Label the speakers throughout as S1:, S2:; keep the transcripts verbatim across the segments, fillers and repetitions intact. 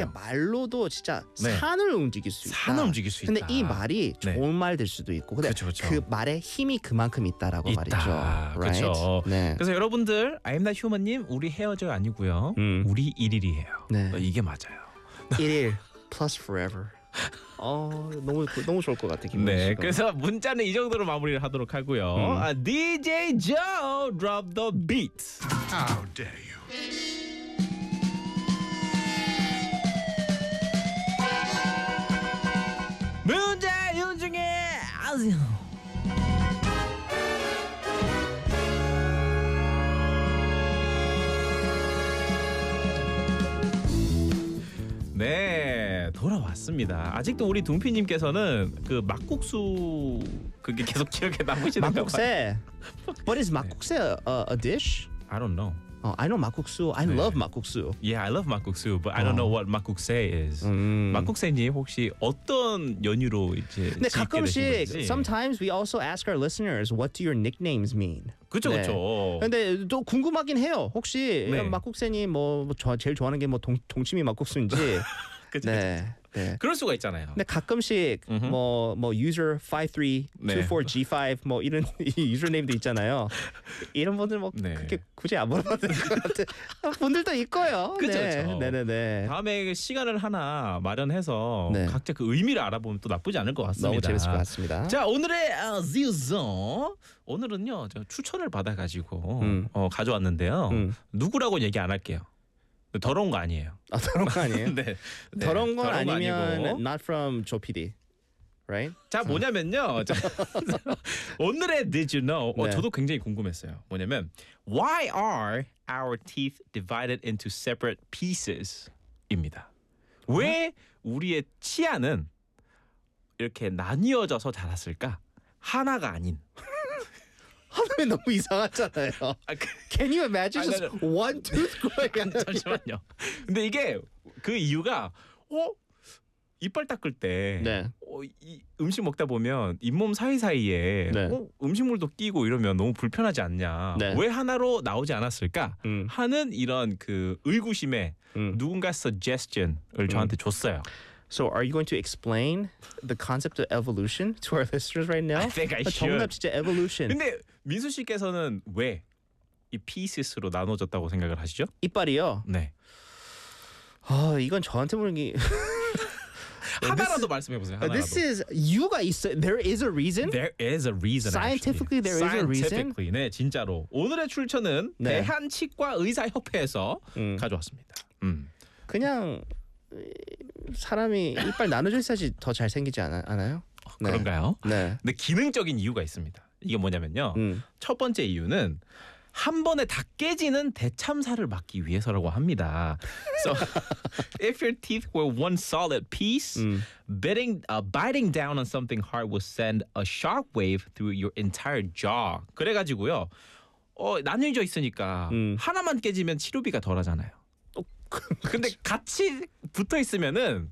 S1: 진짜 말로도 진짜
S2: 네.
S1: 산을 움직일 수 있다.
S2: 산을 움직일 수 있다.
S1: 근데 이 말이
S2: 네.
S1: 좋은 말 될 수도 있고, 근데
S2: 그쵸, 그쵸.
S1: 그 말에 힘이 그만큼 있다라고
S2: 있다.
S1: 말이죠. Right?
S2: 그렇죠.
S1: 네.
S2: 그래서 여러분들, I'm not human님, 우리 헤어져요 아니고요.
S1: 음.
S2: 우리 일일이에요.
S1: 네.
S2: 이게 맞아요.
S1: 일일 plus forever. 어 너무 너무 좋을 것 같아. 김민수
S2: 네,
S1: 씨가.
S2: 그래서 문자는 이 정도로 마무리를 하도록 하고요.
S1: 음.
S2: 아, 디제이 Joe, drop the beat.
S3: How dare you?
S2: 문자 요중에 아세요. 네, 돌아왔습니다. 아직도 우리 둥피님께서는 그 막국수 그게 계속 기억에 남으시는가 봐요.
S1: 막국새. What is 막국새? A, a dish?
S2: I don't know.
S1: 어, I know 막국수. I
S2: 네.
S1: love 막국수.
S2: Yeah, I love 막국수, but I don't know what 막국새 is.
S1: 음.
S2: 막국새님 혹시 어떤 연유로 이제
S1: 근데
S2: 짓게
S1: 가끔씩
S2: 되신 건지?
S1: sometimes we also ask our listeners what do your nicknames mean?
S2: 그쵸,
S1: 네.
S2: 그쵸.
S1: 근데 또 궁금하긴 해요. 혹시
S2: 네.
S1: 막국새님 뭐, 뭐 저, 제일 좋아하는 게 뭐 동치미 막국수인지.
S2: 그쵸,
S1: 네. 네.
S2: 그럴 수가 있잖아요.
S1: 근데 가끔씩
S2: 음흠.
S1: 뭐 뭐 user five three two four G five 뭐 이런 유저네임도 있잖아요. 이런 분들 뭐
S2: 네.
S1: 그렇게 굳이 안 물어봐도 될 것 같은 분들도 있고요.
S2: 그쵸,
S1: 네.
S2: 그쵸.
S1: 네네네.
S2: 다음에 시간을 하나 마련해서
S1: 네.
S2: 각자 그 의미를 알아보면 또 나쁘지 않을 것 같습니다.
S1: 너무 재밌을 것 같습니다.
S2: 자, 오늘의 어, 지우ዞ 오늘은요 제가 추천을 받아가지고
S1: 음.
S2: 어, 가져왔는데요.
S1: 음.
S2: 누구라고 얘기 안 할게요. 더러운 거 아니에요.
S1: 아, 더러운 거 아니에요?
S2: 네. 네.
S1: 더러운 건
S2: 더러운 거
S1: 아니면
S2: 아니고.
S1: not from Joe 피디, right?
S2: 자, 뭐냐면요. 자, 오늘의 Did you know? 어,
S1: 네.
S2: 저도 굉장히 궁금했어요. 뭐냐면 Why are our teeth divided into separate pieces? 입니다. 왜 우리의 치아는 이렇게 나뉘어져서 자랐을까? 하나가 아닌.
S1: 하나면 너무 이상하잖아요.
S2: 아, 그,
S1: Can you imagine
S2: 아니,
S1: just one tooth growing?
S2: 잠시만요. 근데 이게 그 이유가 어 이빨 닦을 때
S1: 네.
S2: 어, 이 음식 먹다 보면 잇몸 사이사이에
S1: 네.
S2: 어, 음식물도 끼고 이러면 너무 불편하지 않냐.
S1: 네.
S2: 왜 하나로 나오지 않았을까
S1: 음.
S2: 하는 이런 그 의구심에
S1: 음.
S2: 누군가 suggestion을 저한테 줬어요.
S1: So are you going to explain the concept of evolution to our listeners right now?
S2: I think I
S1: 정답
S2: should.
S1: 진짜 evolution.
S2: 근데 민수 씨께서는 왜 이 pieces로 나눠졌다고 생각을 하시죠?
S1: 이빨이요.
S2: 네.
S1: 아 이건 저한테 물기.
S2: 하나라도 말씀해 보세요. 하나라도.
S1: This is 이유가 있어. There is a reason.
S2: There is a reason.
S1: Scientifically,
S2: actually.
S1: there is a reason?
S2: Scientifically, 네, 진짜로. 오늘의 출처는
S1: 네.
S2: 대한치과의사협회에서
S1: 음.
S2: 가져왔습니다. 음.
S1: 그냥 사람이 이빨 나눠져 있어야지 더 잘생기지 않아, 않아요? 네.
S2: 그런가요?
S1: 네.
S2: 근데 기능적인 이유가 있습니다. 이게 뭐냐면요.
S1: 음.
S2: 첫 번째 이유는 한 번에 다 깨지는 대참사를 막기 위해서라고 합니다. So, if your teeth were one solid piece,
S1: 음.
S2: biting, uh, biting down on something hard will send a shockwave through your entire jaw. 그래가지고요. 어, 나뉘어져 있으니까
S1: 음.
S2: 하나만 깨지면 치료비가 덜하잖아요. 근데 같이 붙어 있으면은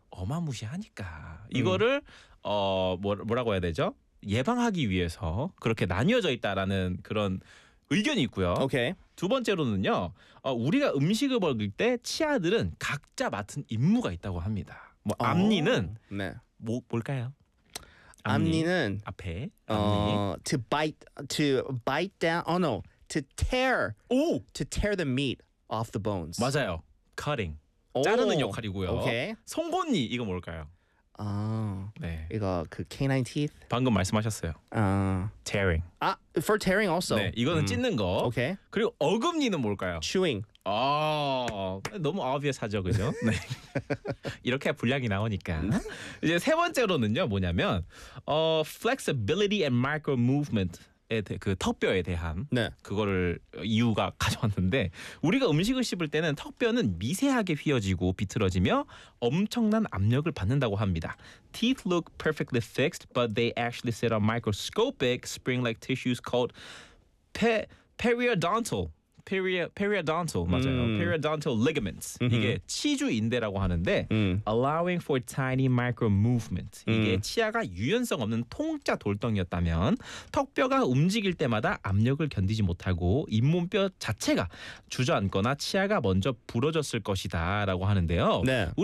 S2: 어마무시하니까 이거를 어 뭐, 뭐라고 해야 되죠? 예방하기 위해서 그렇게 나뉘어져 있다라는 그런 의견이 있고요.
S1: 오케이.
S2: 두 번째로는요, 어, 우리가 음식을 먹을 때 치아들은 각자 맡은 임무가 있다고 합니다. 뭐 앞니는
S1: 네.
S2: 뭐 뭘까요?
S1: 앞니는
S2: 앞에 앞니.
S1: 어, to bite to bite down. Oh no, to tear
S2: 오
S1: to tear the meat off the bones.
S2: 맞아요. cutting
S1: 오.
S2: 자르는 역할이고요.
S1: 오케이.
S2: 송곳니 이거 뭘까요?
S1: 아
S2: 네,
S1: 이거 그 canine teeth.
S2: 방금 말씀하셨어요.
S1: 아,
S2: tearing.
S1: 아 for tearing also.
S2: 네, 이거는
S1: 음.
S2: 찢는 거.
S1: 오케이.
S2: 그리고 어금니는 뭘까요?
S1: Chewing.
S2: 아, 너무 obviously 하죠, 그죠? 네. 이렇게 분량이 나오니까. 이제 세 번째로는요, 뭐냐면 어, flexibility and micro movement. 그 턱뼈에 대한
S1: 네.
S2: 그거를 이유가 가져왔는데 우리가 음식을 씹을 때는 턱뼈는 미세하게 휘어지고 비틀어지며 엄청난 압력을 받는다고 합니다. Teeth look perfectly fixed, but they actually sit on microscopic spring-like tissues called pe- periodontal. Perio, periodontal 맞아요.
S1: 음.
S2: periodontal ligaments. 이게 치주인대라고 하는데
S1: 음.
S2: allowing for tiny micro movement. 이게
S1: 음.
S2: 치아가 유연성 없는 통짜 돌덩이였다면 턱뼈가 움직일 때마다 압력을 견디지 못하고 잇몸뼈 자체가 주저앉거나 치아가 먼저 부러졌을 것이다라고 하는데요.
S1: 네.